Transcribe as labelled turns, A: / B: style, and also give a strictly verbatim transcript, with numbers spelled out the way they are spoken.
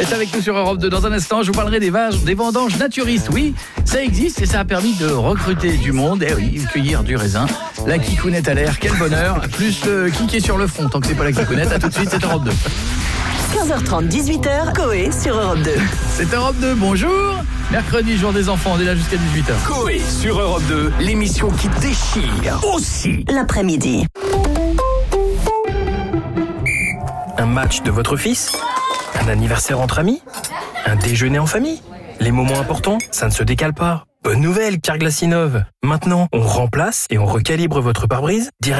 A: est avec nous sur Europe deux. Dans un instant, je vous parlerai des, vaches, des vendanges naturistes. Oui, ça existe et ça a permis de recruter du monde. Et oui, cueillir du raisin. La kikounette à l'air, quel bonheur. Plus le kiké sur le front. Tant que c'est pas la kikounette, à tout de suite, c'est Europe deux.
B: quinze heures trente, dix-huit heures, Coé sur Europe deux.
A: C'est Europe deux, bonjour. Mercredi, jour des enfants, on est là jusqu'à dix-huit heures.
C: Coé sur Europe deux, l'émission qui déchire aussi
B: l'après-midi.
D: Un match de votre fils? Un anniversaire entre amis? Un déjeuner en famille? Les moments importants, ça ne se décale pas. Bonne nouvelle, Carglass innove. Maintenant, on remplace et on recalibre votre pare-brise direct.